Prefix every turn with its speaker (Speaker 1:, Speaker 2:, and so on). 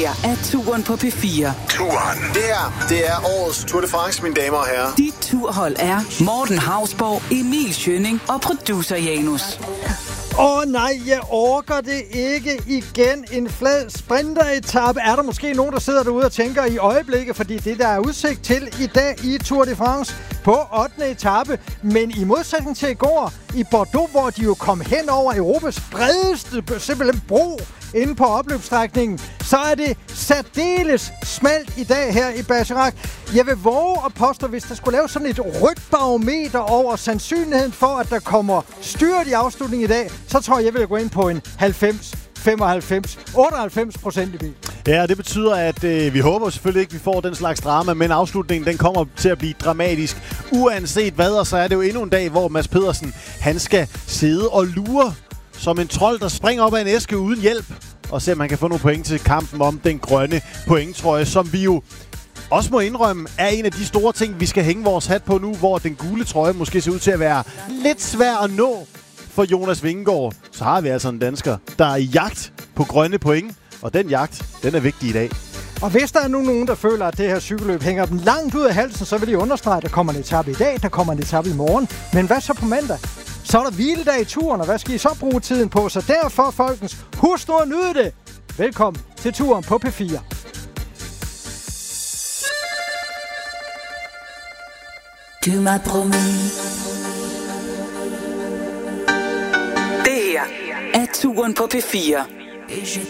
Speaker 1: her er Turen på P4.
Speaker 2: Turen. Det er årets Tour de France, mine damer og herrer.
Speaker 1: Dit turhold er Morten Hausborg, Emil Schønning og producer Janus.
Speaker 3: Nej, jeg orker det ikke igen. En flad sprinteretappe. Er der måske nogen, der sidder derude og tænker i øjeblikket, fordi det der er udsigt til i dag i Tour de France på 8. etape. Men i modsætning til i går i Bordeaux, hvor de jo kom hen over Europas bredeste simpelthen bro inde på opløbsstrækningen, så er det særdeles smalt i dag her i Bergerac. Jeg vil våge at påstå, hvis der skulle lave sådan et rødt barometer over sandsynligheden for, at der kommer styrt i afslutningen i dag, så tror jeg vil gå ind på en 90, 95, 98% i bil.
Speaker 4: Ja, det betyder, at vi håber selvfølgelig ikke, at vi får den slags drama, men afslutningen den kommer til at blive dramatisk. Uanset hvad, og så er det jo endnu en dag, hvor Mads Pedersen han skal sidde og lure som en trold, der springer op af en æske uden hjælp, og se, om man kan få nogle point til kampen om den grønne pointtrøje, som vi jo også må indrømme, er en af de store ting, vi skal hænge vores hat på nu, hvor den gule trøje måske ser ud til at være lidt svær at nå for Jonas Vingegaard. Så har vi altså en dansker, der er i jagt på grønne point, og den jagt, den er vigtig i dag.
Speaker 3: Og hvis der er nu nogen, der føler, at det her cykelløb hænger dem langt ud af halsen, så vil de understrege, at der kommer en etape i dag, der kommer en etape i morgen. Men hvad så på mandag? Så er der hviledag i turen, og hvad skal I så bruge tiden på? Så derfor, folkens, husk nu at nyde det. Velkommen til Turen på P4.
Speaker 1: Du m'as promis. Det her er Turen på P4.